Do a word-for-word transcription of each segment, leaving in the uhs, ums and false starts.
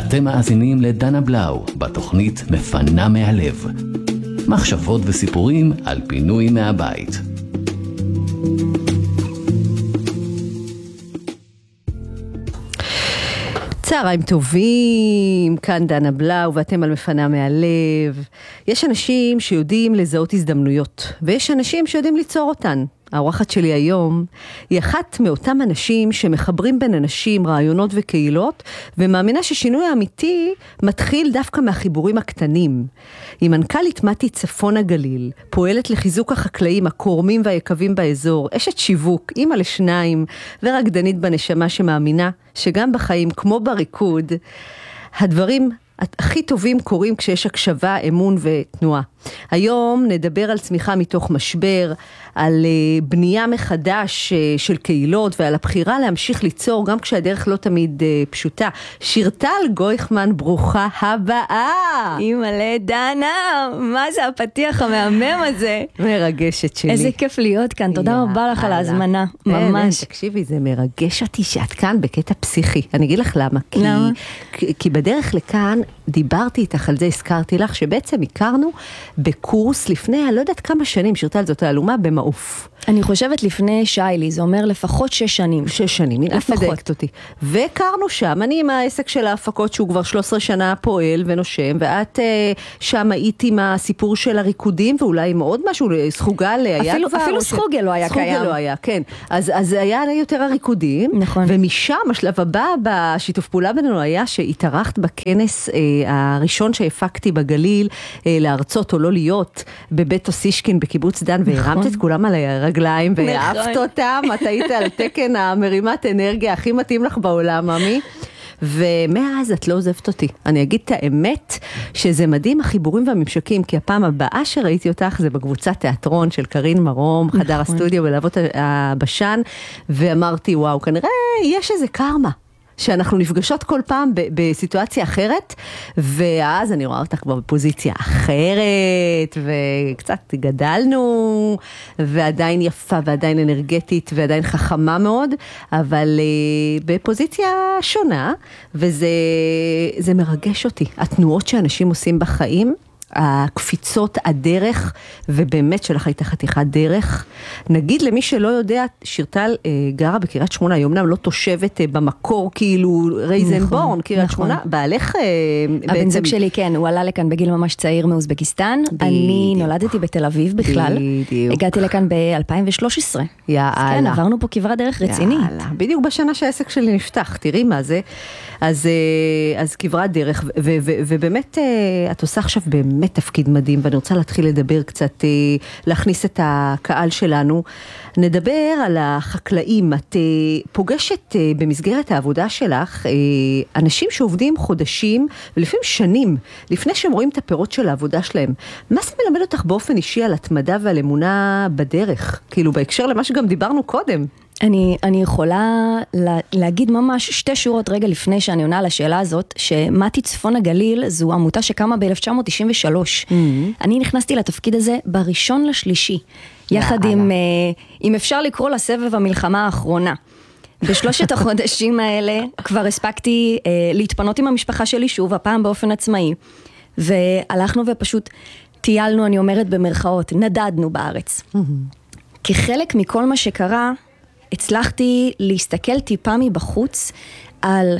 אתם מאזינים לדנה בלאו בתוכנית מפנה מהלב. מחשבות וסיפורים על פינוי מהבית. צהריים טובים, כאן דנה בלאו ואתם על מפנה מהלב. יש אנשים שיודעים לזהות הזדמנויות, ויש אנשים שיודעים ליצור אותן. האורחת שלי היום היא אחת מאותם אנשים שמחברים בין אנשים, רעיונות וקהילות, ומאמינה ששינוי האמיתי מתחיל דווקא מהחיבורים הקטנים. היא מנכ"לית מתי צפון הגליל, פועלת לחיזוק החקלאים, הקורמים והיקבים באזור, אשת שיווק, אמא לשניים, ורקדנית בנשמה שמאמינה שגם בחיים כמו בריקוד, הדברים הכי טובים קורים כשיש הקשבה, אמון ותנועה. היום נדבר על צמיחה מתוך משבר, על בנייה מחדש של קהילות ועל הבחירה להמשיך ליצור גם כשהדרך לא תמיד פשוטה. שירטל גויכמן, ברוכה הבאה. אימא'לה דנה, מה זה הפתיח המהמם הזה? מרגשת שלי. איזה כיף להיות כאן, תודה רבה לך על ההזמנה, ממש. תקשיבי, זה מרגש אותי שאת כאן בקטע פסיכי. אני אגיד לך למה. למה? כי בדרך לכאן דיברתי איתך על זה, הזכרתי לך שבעצם הכרנו בקורס לפני, אני לא יודעת כמה שנים, שירטל זאת האלומה במעוף. אני חושבת לפני שיילי, זה אומר לפחות שש שנים. שש שנים, הנה את מדייקת אותי. והכרנו שם, אני עם העסק של ההפקות שהוא כבר שלוש עשרה שנה פועל ונושם, ואת שם היית עם הסיפור של הריקודים, ואולי עם עוד משהו, סחוגל היה אפילו, כבר. אפילו סחוגל לא היה קיים. סחוגל לא היה, כן. אז, אז היה יותר הריקודים. נכון. ומשם, השלב הבא בשיתוף פעולה בינינו היה שהתארחת בכנס אה, הראשון שהפקתי בגליל, אה, לארצות או לא להיות, בבית אוסישקין בקיבוץ דן, נכון. והרמת את כולם על הרגליים, והעפת אותם, את היית על תקן המרימת אנרגיה הכי מתאים לך בעולם, ממי. ומאז את לא עוזבת אותי. אני אגיד את האמת שזה מדהים החיבורים והממשקים, כי הפעם הבאה שראיתי אותך זה בקבוצת תיאטרון של קרין מרום, חדר הסטודיו ולהבות הבשן, ואמרתי וואו, כנראה יש איזה קרמה. שאנחנו נפגשות כל פעם ב- בסיטואציה אחרת, ואז אני רואה אותך כבר בפוזיציה אחרת, וקצת גדלנו, ועדיין יפה, ועדיין אנרגטית, ועדיין חכמה מאוד, אבל uh, בפוזיציה שונה, וזה זה מרגש אותי. התנועות שאנשים עושים בחיים, הקפיצות, הדרך, ובאמת שלך הייתה חתיכת דרך. נגיד למי שלא יודע, שירטל אה, גרה בקריית שמונה, היום לא תושבת אה, במקור, כאילו רייזנבורן, נכון, קריית נכון. שמונה, בעלך אה, הבן בעצם... זוג שלי, כן, הוא עלה לכאן בגיל ממש צעיר מאוזבקיסטן, אני נולדתי בתל אביב בכלל, בדיוק. הגעתי לכאן ב-אלפיים ושלוש עשרה. יאללה. כן, עברנו פה כברת דרך רצינית. יאללה, בדיוק בשנה שהעסק שלי נפתח, תראי מה זה, אז, אה, אז כברת דרך, ו- ו- ו- ובאמת אה, את עושה עכשיו באמת, באמת תפקיד מדהים, ואני רוצה להתחיל לדבר קצת, להכניס את הקהל שלנו. נדבר על החקלאים. את פוגשת במסגרת העבודה שלך אנשים שעובדים חודשים ולפעמים שנים לפני שהם רואים את הפירות של העבודה שלהם. מה זה מלמד אותך באופן אישי על התמדה ועל אמונה בדרך? כאילו בהקשר למה שגם דיברנו קודם. אני, אני יכולה לה, להגיד ממש שתי שורות רגע לפני שאני עונה על השאלה הזאת, שמתי צפון הגליל זו עמותה שקמה ב-אלף תשע מאות תשעים ושלוש. Mm-hmm. אני נכנסתי לתפקיד הזה בראשון לשלישי, יחד עם, אם אפשר לקרוא לסבב המלחמה האחרונה. בשלושת החודשים האלה כבר הספקתי אה, להתפנות עם המשפחה שלי שוב, הפעם באופן עצמאי. והלכנו ופשוט טיילנו, אני אומרת במרכאות, נדדנו בארץ. Mm-hmm. כחלק מכל מה שקרה, הצלחתי להסתכל טיפה מבחוץ על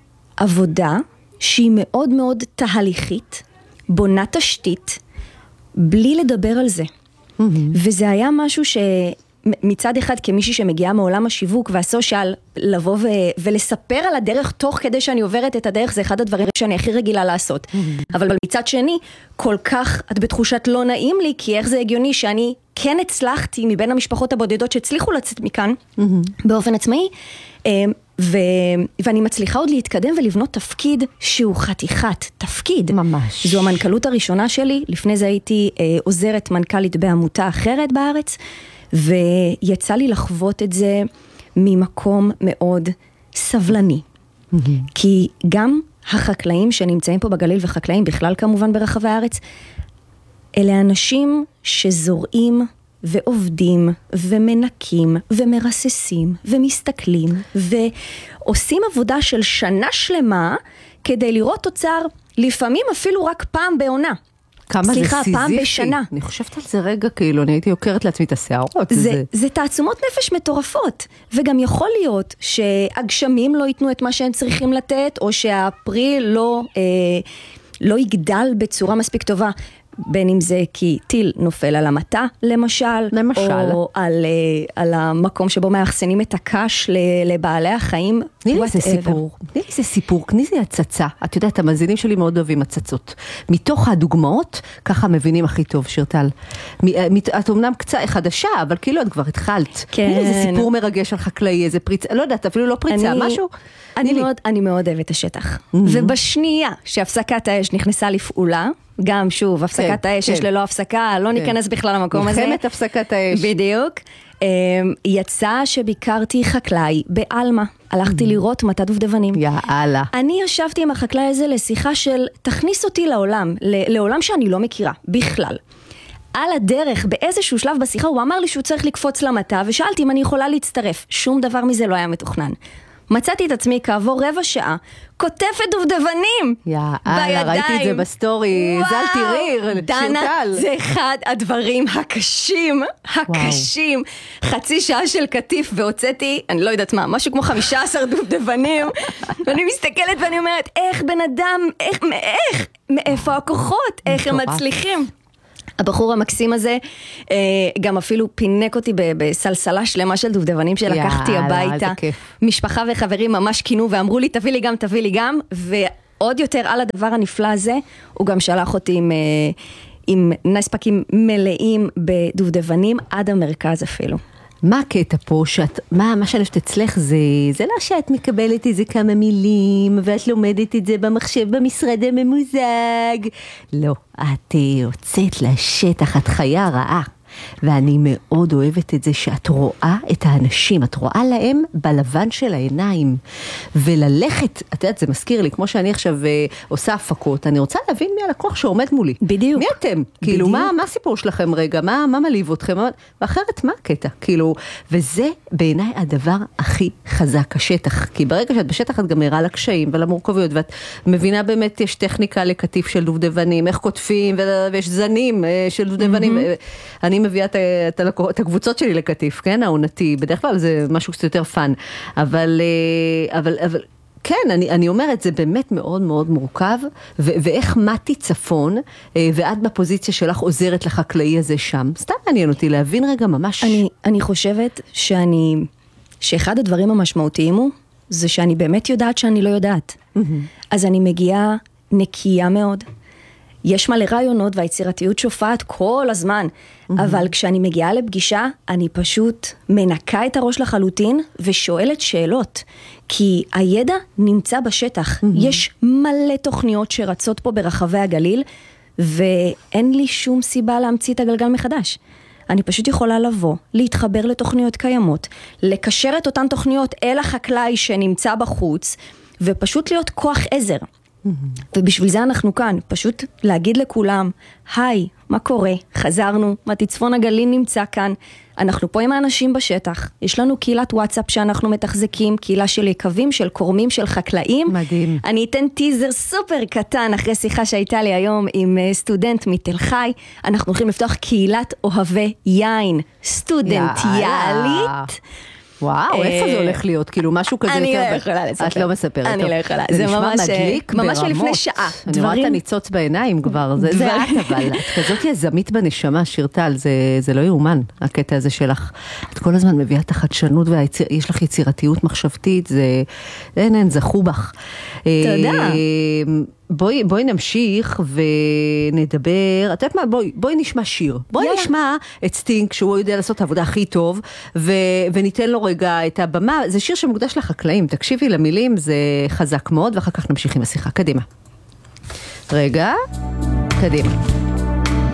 עבודה שהיא מאוד מאוד תהליכית, בונה תשתית, בלי לדבר על זה. Mm-hmm. וזה היה משהו שמצד אחד כמישהי שמגיעה מעולם השיווק והסושיאל, לבוא ו- ולספר על הדרך תוך כדי שאני עוברת את הדרך, זה אחד הדברים שאני הכי רגילה לעשות. Mm-hmm. אבל מצד שני, כל כך את בתחושת לא נעים לי, כי איך זה הגיוני שאני כן הצלחתי מבין המשפחות הבודדות שהצליחו לצאת מכאן, mm-hmm. באופן עצמאי, ו... ואני מצליחה עוד להתקדם ולבנות תפקיד שהוא חתיכת תפקיד. ממש. זו המנכ"לות הראשונה שלי, לפני זה הייתי אה, עוזרת מנכ"לית בעמותה אחרת בארץ, ויצא לי לחוות את זה ממקום מאוד סבלני. Mm-hmm. כי גם החקלאים שנמצאים פה בגליל, וחקלאים בכלל כמובן ברחבי הארץ, אלה אנשים שזורעים ועובדים ומנקים ומרססים ומסתכלים ועושים עבודה של שנה שלמה כדי לראות תוצר, לפעמים אפילו רק פעם בעונה. כמה זה סיזיפי. סליחה, פעם בשנה. אני חושבת על זה רגע, כאילו, אני הייתי יוקרת לעצמי את השערות. זה, זה... זה תעצומות נפש מטורפות, וגם יכול להיות שהגשמים לא ייתנו את מה שהם צריכים לתת, או שהפרי לא, אה, לא יגדל בצורה מספיק טובה. בין אם זה כי טיל נופל על המטה, למשל, למשל. או על, על המקום שבו מאחסנים את הקש לבעלי החיים. תני לי איזה סיפור, תני לי איזה סיפור, תני לי איזה הצצה. את יודעת, המאזינים שלי מאוד אוהבים הצצות. מתוך הדוגמאות, ככה מבינים הכי טוב, שירטל. את אומנם קצה חדשה, אבל כאילו את כבר התחלת. כן. תני לי איזה סיפור מרגש על חקלאי, איזה פריצה, לא יודעת, אפילו לא פריצה, אני, משהו. אני מאוד, אני מאוד אוהבת השטח. Mm-hmm. ובשנייה שהפסקת האש נכנסה לפעולה, גם שוב, הפסקת כן, האש, כן. יש ללא הפסקה, לא כן. ניכנס בכלל למקום הזה. מלחמת הפסקת האש. בדיוק. יצא שביקרתי חקלאי באלמה. הלכתי mm. לראות מטע דובדבנים. יאללה. אני ישבתי עם החקלאי הזה לשיחה של תכניס אותי לעולם, לעולם שאני לא מכירה, בכלל. על הדרך, באיזשהו שלב בשיחה, הוא אמר לי שהוא צריך לקפוץ למטע, ושאלתי אם אני יכולה להצטרף. שום דבר מזה לא היה מתוכנן. מצאתי את עצמי כעבור רבע שעה, כותפת דובדבנים יאללה, ראיתי את זה בסטורי, זל תיריר, דנה, זה אחד הדברים הקשים, הקשים. וואו. חצי שעה של כתיף והוצאתי, אני לא יודעת מה, משהו כמו חמישה עשר דובדבנים, ואני מסתכלת ואני אומרת, איך בן אדם, איך, איך, מאיפה הכוחות, איך הם מצליחים? הבחור המקסים הזה גם אפילו פינק אותי בסלסלה שלמה של דובדבנים שלקחתי הביתה. משפחה וחברים ממש כינו ואמרו לי תביא לי גם, תביא לי גם, ועוד יותר על הדבר הנפלא הזה, הוא גם שלח אותי עם, עם נספקים מלאים בדובדבנים עד המרכז אפילו. מה הקטע פה, שאת, מה, מה שאני חושבת אצלך זה, זה לא שאת מקבלת איזה כמה מילים, ואת לומדת את זה במחשב, במשרד הממוזג. לא, את יוצאת לשטח, את חיה רעה. ואני מאוד אוהבת את זה שאת רואה את האנשים, את רואה להם בלבן של העיניים, וללכת, את יודעת, זה מזכיר לי, כמו שאני עכשיו עושה הפקות, אני רוצה להבין מי הלקוח שעומד מולי. בדיוק. מי אתם? כאילו, מה, מה הסיפור שלכם רגע? מה, מה מליב אתכם? ואחרת, מה הקטע? כאילו, וזה בעיניי הדבר הכי חזק, השטח. כי ברגע שאת בשטח, את גם מראה לקשיים ולמורכבויות, ואת מבינה באמת, יש טכניקה לקטיף של דובדבנים, איך כותפים, ויש זנים של דובדבנים. אני מביאה את, את, את הקבוצות שלי לקטיף, כן, העונתי, בדרך כלל זה משהו קצת יותר פן, אבל, אבל, אבל כן, אני, אני אומרת, זה באמת מאוד מאוד מורכב, ו, ואיך מתי צפון, ואת בפוזיציה שלך עוזרת לחקלאי הזה שם, סתם מעניין אותי להבין רגע ממש. אני, אני חושבת שאני, שאחד הדברים המשמעותיים הוא, זה שאני באמת יודעת שאני לא יודעת. Mm-hmm. אז אני מגיעה נקייה מאוד, יש מלא רעיונות והיצירתיות שופעת כל הזמן, mm-hmm. אבל כשאני מגיעה לפגישה, אני פשוט מנקה את הראש לחלוטין ושואלת שאלות, כי הידע נמצא בשטח. Mm-hmm. יש מלא תוכניות שרצות פה ברחבי הגליל, ואין לי שום סיבה להמציא את הגלגל מחדש. אני פשוט יכולה לבוא, להתחבר לתוכניות קיימות, לקשר את אותן תוכניות אל החקלאי שנמצא בחוץ, ופשוט להיות כוח עזר. ובשביל זה אנחנו כאן, פשוט להגיד לכולם, היי, מה קורה? חזרנו, מטי צפון הגליל נמצא כאן, אנחנו פה עם האנשים בשטח, יש לנו קהילת וואטסאפ שאנחנו מתחזקים, קהילה של יקבים, של קורמים, של חקלאים. מדהים. אני אתן טיזר סופר קטן אחרי שיחה שהייתה לי היום עם סטודנט מתל חי, אנחנו הולכים לפתוח קהילת אוהבי יין, סטודנטיאלית. וואו, איפה זה הולך להיות? כאילו משהו כזה יותר... אני לא יכולה לספר. את לא מספרת. אני לא יכולה. זה ממש מדליק ברמות. ממש לפני שעה. אני רואה את הניצוץ בעיניים כבר. זה את אבל. את כזאת יזמית בנשמה, שירטל. זה לא יאומן, הקטע הזה שלך. את כל הזמן מביאה את החדשנות, ויש לך יצירתיות מחשבתית. זה... אין, אין, זכו בך. תודה. בואי, בואי נמשיך ונדבר, את יודעת מה, בואי, בואי נשמע שיר. בואי יאללה. נשמע את סטינג, שהוא יודע לעשות את העבודה הכי טוב, ו, וניתן לו רגע את הבמה. זה שיר שמוקדש לחקלאים, תקשיבי למילים, זה חזק מאוד, ואחר כך נמשיך עם השיחה. קדימה. רגע, קדימה.